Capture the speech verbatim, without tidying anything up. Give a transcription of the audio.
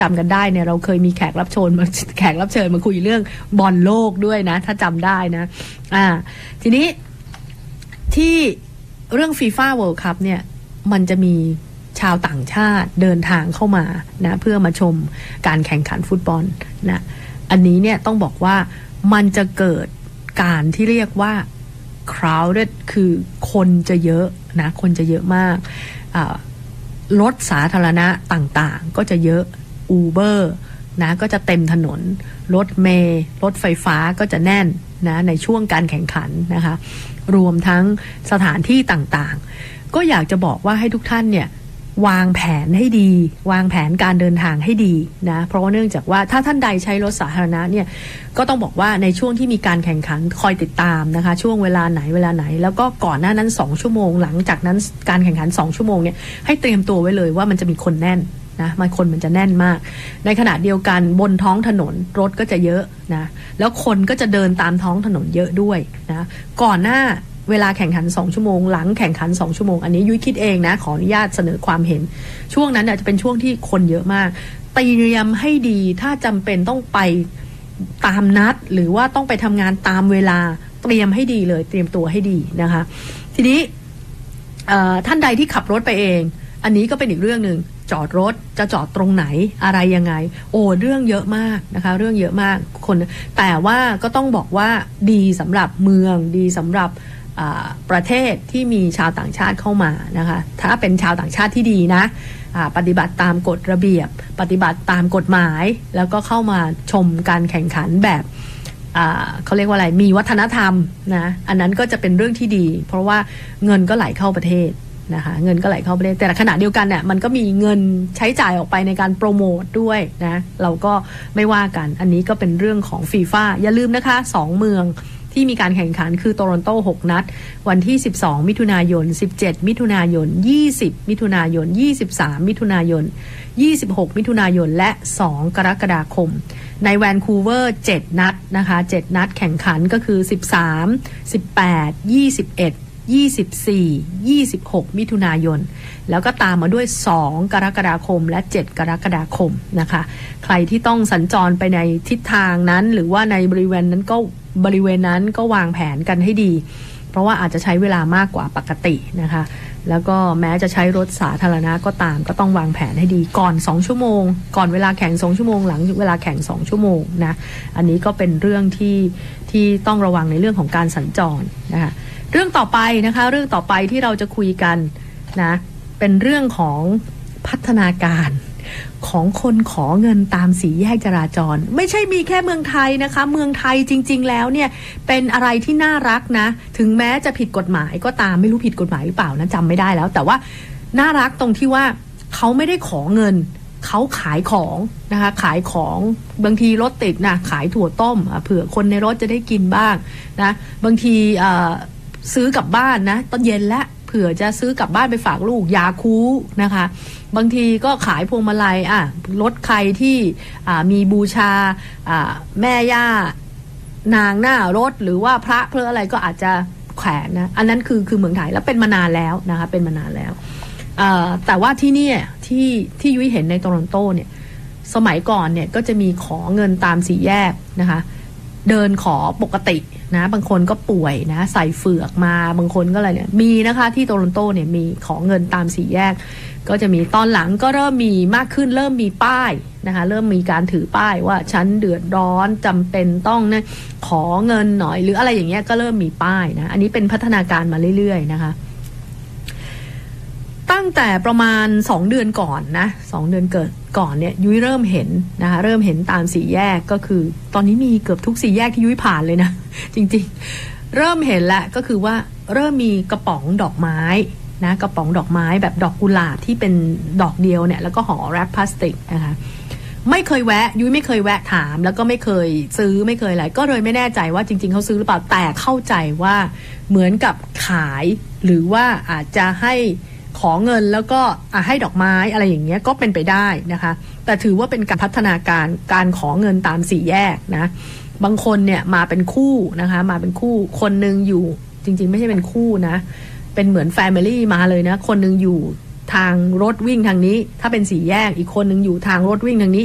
จำกันได้เนี่ยเราเคยมีแขกรับเชิญมาแขกรับเชิญมาคุยเรื่องบอลโลกด้วยนะถ้าจำได้นะอ่าทีนี้ที่เรื่อง FIFA World Cup เนี่ยมันจะมีชาวต่างชาติเดินทางเข้ามานะเพื่อมาชมการแข่งขันฟุตบอลนะอันนี้เนี่ยต้องบอกว่ามันจะเกิดการที่เรียกว่า crowded คือคนจะเยอะนะคนจะเยอะมากรถสาธารณะต่างๆก็จะเยอะ Uber นะก็จะเต็มถนนรถเมล์รถไฟฟ้าก็จะแน่นนะในช่วงการแข่งขันนะคะรวมทั้งสถานที่ต่างๆก็อยากจะบอกว่าให้ทุกท่านเนี่ยวางแผนให้ดีวางแผนการเดินทางให้ดีนะเพราะว่าเนื่องจากว่าถ้าท่านใดใช้รถสาธารณะเนี่ยก็ต้องบอกว่าในช่วงที่มีการแข่งขันคอยติดตามนะคะช่วงเวลาไหนเวลาไหนแล้วก็ก่อนหน้านั้นสองชั่วโมงหลังจากนั้นการแข่งขันสองชั่วโมงเนี่ยให้เตรียมตัวไว้เลยว่ามันจะมีคนแน่นนะมันคนมันจะแน่นมากในขณะเดียวกันบนท้องถนนรถก็จะเยอะนะแล้วคนก็จะเดินตามท้องถนนเยอะด้วยนะก่อนหน้าเวลาแข่งขันสองชั่วโมงหลังแข่งขันสองชั่วโมงอันนี้ยุ้ยคิดเองนะขออนุญาตเสนอความเห็นช่วงนั้นจะเป็นช่วงที่คนเยอะมากเตรียมให้ดีถ้าจำเป็นต้องไปตามนัดหรือว่าต้องไปทำงานตามเวลาเตรียมให้ดีเลยเตรียมตัวให้ดีนะคะทีนี้ท่านใดที่ขับรถไปเองอันนี้ก็เป็นอีกเรื่องนึงจอดรถจะจอดตรงไหนอะไรยังไงโอ้เรื่องเยอะมากนะคะเรื่องเยอะมากคนแต่ว่าก็ต้องบอกว่าดีสำหรับเมืองดีสำหรับประเทศที่มีชาวต่างชาติเข้ามานะคะถ้าเป็นชาวต่างชาติที่ดีนะปฏิบัติตามกฎระเบียบปฏิบัติตามกฎหมายแล้วก็เข้ามาชมการแข่งขันแบบเขาเรียกว่าอะไรมีวัฒนธรรมนะอันนั้นก็จะเป็นเรื่องที่ดีเพราะว่าเงินก็ไหลเข้าประเทศนะคะเงินก็ไหลเข้าประเทศแต่ขณะเดียวกันเนี่ยมันก็มีเงินใช้จ่ายออกไปในการโปรโมทด้วยนะเราก็ไม่ว่ากันอันนี้ก็เป็นเรื่องของฟีฟ่าอย่าลืมนะคะสองเมืองที่มีการแข่งขันคือโตรอนโตหกนัดวันที่สิบสองมิถุนายนสิบเจ็ดมิถุนายนยี่สิบมิถุนายนยี่สิบสามมิถุนายนยี่สิบหกมิถุนายนและสองกรกฎาคมในแวนคูเวอร์เจ็ดนัดนะคะเจ็ดนัดแข่งขันก็คือสิบสาม สิบแปด ยี่สิบเอ็ด ยี่สิบสี่ ยี่สิบหกมิถุนายนแล้วก็ตามมาด้วยสองกรกฎาคมและเจ็ดกรกฎาคมนะคะใครที่ต้องสัญจรไปในทิศทางนั้นหรือว่าในบริเวณนั้นก็บริเวณนั้นก็วางแผนกันให้ดีเพราะว่าอาจจะใช้เวลามากกว่าปกตินะคะแล้วก็แม้จะใช้รถสาธารณะก็ตามก็ต้องวางแผนให้ดีก่อนสองชั่วโมงก่อนเวลาแข่งสองชั่วโมงหลังเวลาแข่งสองชั่วโมงนะอันนี้ก็เป็นเรื่องที่ที่ต้องระวังในเรื่องของการสัญจรนะคะเรื่องต่อไปนะคะเรื่องต่อไปที่เราจะคุยกันนะเป็นเรื่องของพัฒนาการของคนขอเงินตามสี่แยกจราจรไม่ใช่มีแค่เมืองไทยนะคะเมืองไทยจริงๆแล้วเนี่ยเป็นอะไรที่น่ารักนะถึงแม้จะผิดกฎหมายก็ตามไม่รู้ผิดกฎหมายหรือเปล่านะจำไม่ได้แล้วแต่ว่าน่ารักตรงที่ว่าเขาไม่ได้ขอเงินเขาขายของนะคะขายของบางทีรถติดนะขายถั่วต้มเผื่อคนในรถจะได้กินบ้างนะบางทีซื้อกลับบ้านนะตอนเย็นแล้วเผื่อจะซื้อกลับบ้านไปฝากลูกยาคูนะคะบางทีก็ขายพวงมาลัยอ่ะรถใครที่มีบูชาแม่ย่านางหน้ารถหรือว่าพระเพลอะไรก็อาจจะแขวนนะอันนั้นคือคือเมืองไทยแล้วเป็นมานานแล้วนะคะเป็นมานานแล้วแต่ว่าที่นี่ที่ที่ยุ้ยเห็นในโตรอนโตเนี่ยสมัยก่อนเนี่ยก็จะมีขอเงินตามสี่แยกนะคะเดินขอปกตินะบางคนก็ป่วยนะใส่เฟือกมาบางคนก็อะไรเนี่ยมีนะคะที่โตรอนโตเนี่ยมีขอเงินตามสี่แยกก็จะมีตอนหลังก็เริ่มมีมากขึ้นเริ่มมีป้ายนะคะเริ่มมีการถือป้ายว่าฉันเดือดร้อนจำเป็นต้องนะขอเงินหน่อยหรืออะไรอย่างเงี้ยก็เริ่มมีป้ายนะอันนี้เป็นพัฒนาการมาเรื่อยๆนะคะตั้งแต่ประมาณสองเดือนก่อนนะสองเดือนเกิดก่อนเนี่ยยุ้ยเริ่มเห็นนะคะเริ่มเห็นตามสี่แยกก็คือตอนนี้มีเกือบทุกสี่แยกที่ยุ้ยผ่านเลยนะจริงๆเริ่มเห็นแล้วก็คือว่าเริ่มมีกระป๋องดอกไม้นะกระป๋องดอกไม้แบบดอกกุหลาบที่เป็นดอกเดียวเนี่ยแล้วก็ห่อแรปพลาสติกนะคะไม่เคยแวะยุ้ยไม่เคยแวะถามแล้วก็ไม่เคยซื้อไม่เคยอะไรก็เลยไม่แน่ใจว่าจริงๆเขาซื้อหรือเปล่าแต่เข้าใจว่าเหมือนกับขายหรือว่าอาจจะให้ขอเงินแล้วก็ให้ดอกไม้อะไรอย่างเงี้ยก็เป็นไปได้นะคะแต่ถือว่าเป็นการพัฒนาการการขอเงินตามสี่แยกนะบางคนเนี่ยมาเป็นคู่นะคะมาเป็นคู่คนนึงอยู่จริงๆไม่ใช่เป็นคู่นะเป็นเหมือนแฟมิลี่มาเลยนะคนนึงอยู่ทางรถวิ่งทางนี้ถ้าเป็นสี่แยกอีกคนนึงอยู่ทางรถวิ่งทางนี้